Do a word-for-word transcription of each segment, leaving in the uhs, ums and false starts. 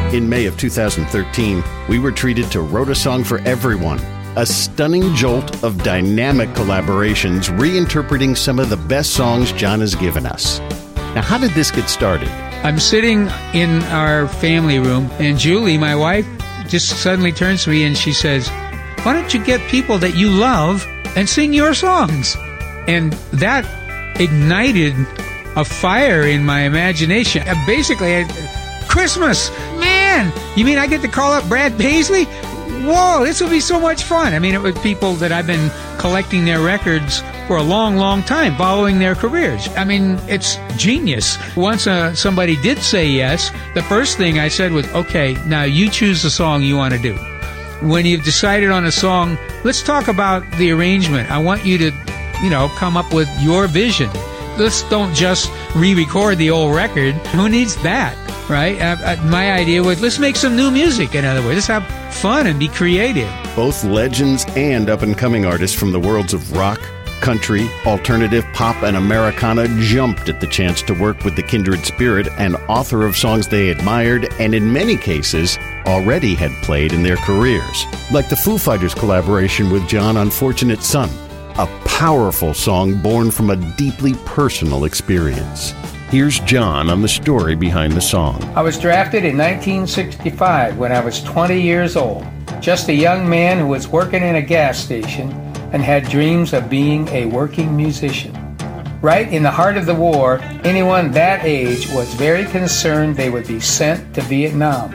In May of two thousand thirteen, we were treated to Wrote a Song for Everyone, a stunning jolt of dynamic collaborations reinterpreting some of the best songs John has given us. Now, how did this get started? I'm sitting in our family room, and Julie, my wife, just suddenly turns to me and she says, "Why don't you get people that you love and sing your songs?" And that ignited a fire in my imagination. Uh, basically, I, Christmas, man, you mean I get to call up Brad Paisley? Whoa, this will be so much fun. I mean, it was people that I've been collecting their records for a long, long time, following their careers. I mean, it's genius. Once uh, somebody did say yes, the first thing I said was, okay, now you choose the song you want to do. When you've decided on a song, let's talk about the arrangement. I want you to, you know, come up with your vision. Let's don't just re-record the old record. Who needs that, right? Uh, uh, my idea was, let's make some new music, in other words. Let's have fun and be creative. Both legends and up-and-coming artists from the worlds of rock, country, alternative, pop, and Americana jumped at the chance to work with the kindred spirit and author of songs they admired and, in many cases, already had played in their careers. Like the Foo Fighters collaboration with John on Fortunate Son, a powerful song born from a deeply personal experience. Here's John on the story behind the song. I was drafted in nineteen sixty-five when I was twenty years old, just a young man who was working in a gas station and had dreams of being a working musician. Right in the heart of the war, anyone that age was very concerned they would be sent to Vietnam.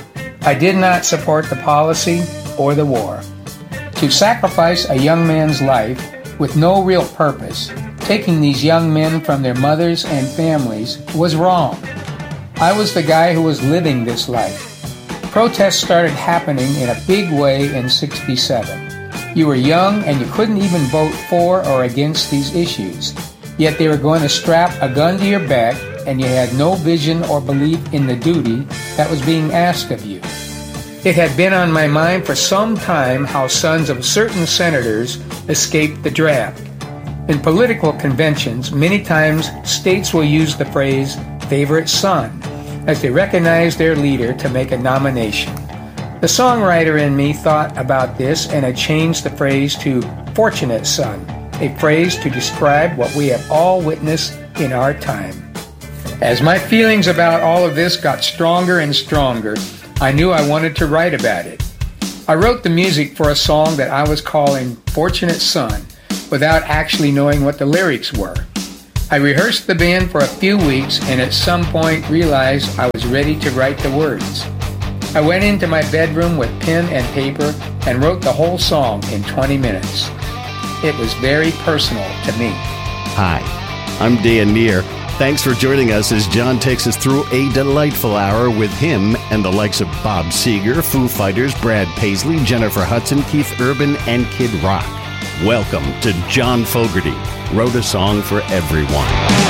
I did not support the policy or the war. To sacrifice a young man's life with no real purpose, taking these young men from their mothers and families, was wrong. I was the guy who was living this life. Protests started happening in a big way in sixty-seven. You were young and you couldn't even vote for or against these issues. Yet they were going to strap a gun to your back and you had no vision or belief in the duty that was being asked of you. It had been on my mind for some time how sons of certain senators escaped the draft. In political conventions, many times states will use the phrase favorite son as they recognize their leader to make a nomination. The songwriter in me thought about this and had changed the phrase to fortunate son, a phrase to describe what we have all witnessed in our time. As my feelings about all of this got stronger and stronger, I knew I wanted to write about it. I wrote the music for a song that I was calling Fortunate Son without actually knowing what the lyrics were. I rehearsed the band for a few weeks and at some point realized I was ready to write the words. I went into my bedroom with pen and paper and wrote the whole song in twenty minutes. It was very personal to me. Hi, I'm Dan Neer. Thanks for joining us as John takes us through a delightful hour with him and the likes of Bob Seger, Foo Fighters, Brad Paisley, Jennifer Hudson, Keith Urban, and Kid Rock. Welcome to John Fogerty, Wrote a Song for Everyone.